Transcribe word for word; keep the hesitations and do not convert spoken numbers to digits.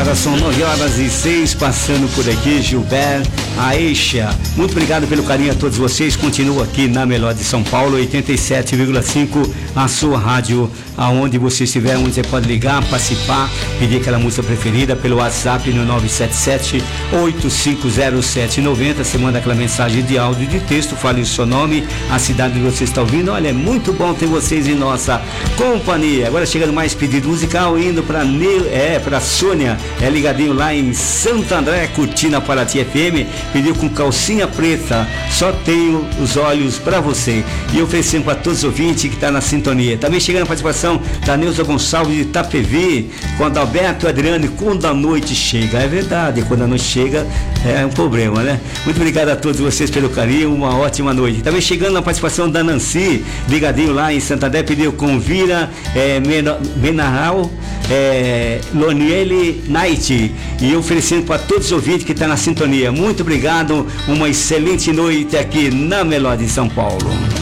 Agora são nove horas e seis, passando por aqui, Gilberto, Aisha. Muito obrigado pelo carinho a todos vocês. Continua aqui na Melhor de São Paulo, oitenta e sete vírgula cinco, a sua rádio, aonde você estiver, onde você pode ligar, participar, pedir aquela música preferida pelo WhatsApp no nove sete sete, oito cinco zero sete nove zero. Você manda aquela mensagem de áudio e de texto, fale o seu nome, a cidade que você está ouvindo. Olha, é muito bom ter vocês em nossa companhia. Agora chegando mais pedido musical, indo para é, para Sônia, é ligadinho lá em Santo André, curtindo a Paraty F M, pediu com calcinha preta, só tenho os olhos para você. E oferecendo para todos os ouvintes que está na sintonia. Também chegando a participação da Neuza Gonçalves de Itapevi, com Adalberto e Adriano, quando a noite chega. É verdade, quando a noite chega é um problema, né? Muito obrigado a todos vocês pelo carinho, uma ótima noite. Também chegando na participação da Nancy, ligadinho lá em Santo André, pediu com Vira, é, Menaral, é, Loniele Night, e oferecendo para todos os ouvintes que estão na sintonia. Muito obrigado, uma excelente noite aqui na Melhor de São Paulo.